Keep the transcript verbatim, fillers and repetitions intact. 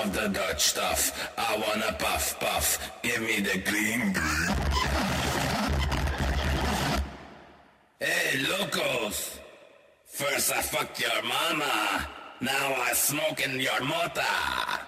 of the Dutch stuff. I wanna puff puff. Give me the green green. Hey, locos. First I fucked your mama. Now I smoke in your mota.